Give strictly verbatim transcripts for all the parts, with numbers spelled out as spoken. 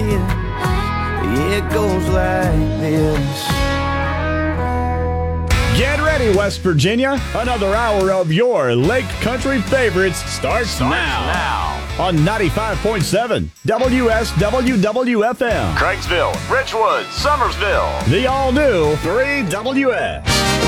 kid. It goes like this. Get ready, West Virginia. Another hour of your Lake Country favorites starts, starts now. now. On ninety-five point seven W S W W F M. Craiggsville, Richwood, Summersville. The all-new three W S.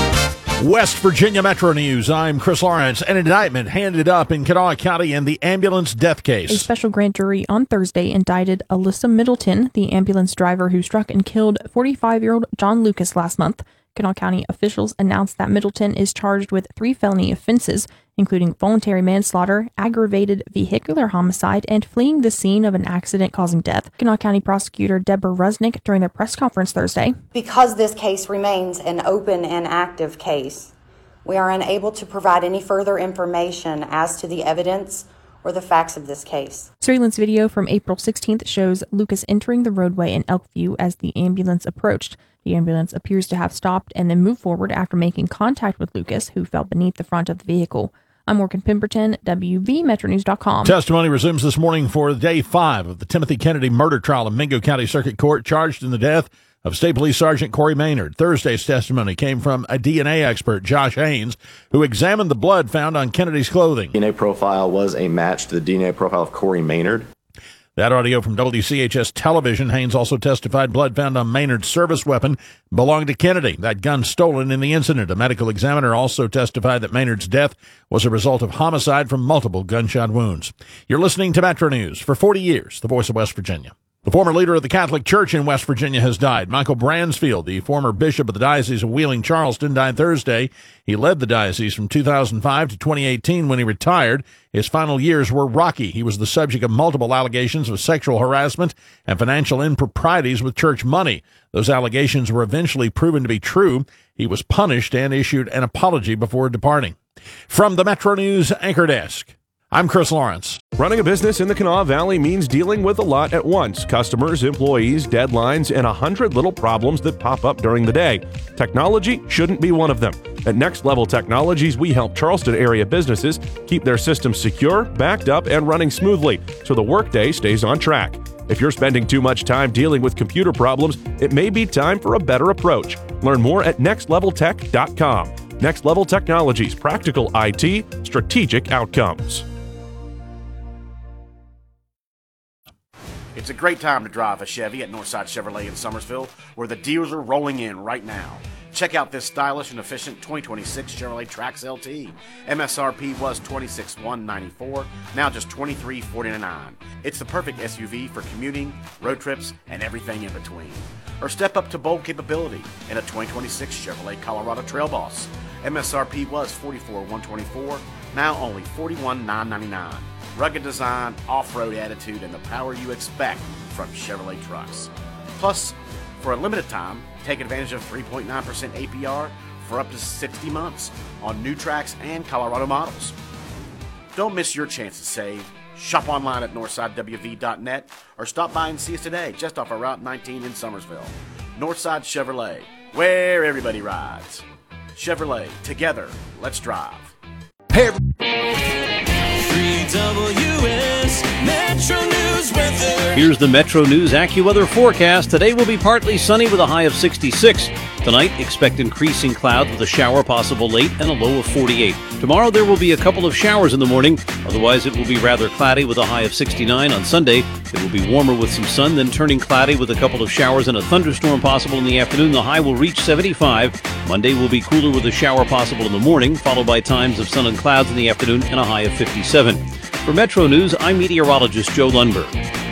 West Virginia Metro News. I'm Chris Lawrence. An indictment handed up in Kanawha County in the ambulance death case. A special grand jury on Thursday indicted Alyssa Middleton, the ambulance driver who struck and killed forty-five-year-old John Lucas last month. Kanawha County officials announced that Middleton is charged with three felony offenses, including voluntary manslaughter, aggravated vehicular homicide, and fleeing the scene of an accident causing death. Kanawha County prosecutor Deborah Rusnick during their press conference Thursday. Because this case remains an open and active case, we are unable to provide any further information as to the evidence or the facts of this case. Surveillance video from April sixteenth shows Lucas entering the roadway in Elkview as the ambulance approached. The ambulance appears to have stopped and then moved forward after making contact with Lucas, who fell beneath the front of the vehicle. I'm Morgan Pemberton, W V Metro News dot com. Testimony resumes this morning for day five of the Timothy Kennedy murder trial in Mingo County Circuit Court, charged in the death of State Police Sergeant Corey Maynard. Thursday's testimony came from a D N A expert, Josh Haynes, who examined the blood found on Kennedy's clothing. D N A profile was a match to the D N A profile of Corey Maynard. That audio from W C H S Television. Haynes also testified blood found on Maynard's service weapon belonged to Kennedy, that gun stolen in the incident. A medical examiner also testified that Maynard's death was a result of homicide from multiple gunshot wounds. You're listening to Metro News. For forty years, the voice of West Virginia. The former leader of the Catholic Church in West Virginia has died. Michael Bransfield, the former bishop of the Diocese of Wheeling-Charleston, died Thursday. He led the diocese from two thousand five to twenty eighteen when he retired. His final years were rocky. He was the subject of multiple allegations of sexual harassment and financial improprieties with church money. Those allegations were eventually proven to be true. He was punished and issued an apology before departing. From the Metro News Anchor Desk, I'm Chris Lawrence. Running a business in the Kanawha Valley means dealing with a lot at once. Customers, employees, deadlines, and a hundred little problems that pop up during the day. Technology shouldn't be one of them. At Next Level Technologies, we help Charleston area businesses keep their systems secure, backed up, and running smoothly so the workday stays on track. If you're spending too much time dealing with computer problems, it may be time for a better approach. Learn more at next level tech dot com. Next Level Technologies, practical I T, strategic outcomes. It's a great time to drive a Chevy at Northside Chevrolet in Summersville, where the deals are rolling in right now. Check out this stylish and efficient twenty twenty-six Chevrolet Trax L T. M S R P was twenty-six thousand one hundred ninety-four dollars, now just twenty-three thousand four hundred ninety-nine dollars. It's the perfect S U V for commuting, road trips, and everything in between. Or step up to bold capability in a twenty twenty-six Chevrolet Colorado Trail Boss. M S R P was forty-four thousand one hundred twenty-four dollars, now only forty-one thousand nine hundred ninety-nine dollars. Rugged design, off-road attitude, and the power you expect from Chevrolet trucks. Plus, for a limited time, take advantage of three point nine percent A P R for up to sixty months on new Trax and Colorado models. Don't miss your chance to save. Shop online at northside w v dot net or stop by and see us today just off of Route nineteen in Summersville. Northside Chevrolet, where everybody rides. Chevrolet, together, let's drive. Hey, three W S Metro News weather. Here's the Metro News AccuWeather forecast. Today will be partly sunny with a high of sixty-six. Tonight, expect increasing clouds with a shower possible late and a low of forty-eight. Tomorrow, there will be a couple of showers in the morning. Otherwise, it will be rather cloudy with a high of sixty-nine. On Sunday, it will be warmer with some sun, then turning cloudy with a couple of showers and a thunderstorm possible in the afternoon. The high will reach seventy-five. Monday will be cooler with a shower possible in the morning, followed by times of sun and clouds in the afternoon and a high of fifty-seven. For Metro News, I'm meteorologist Joe Lundberg.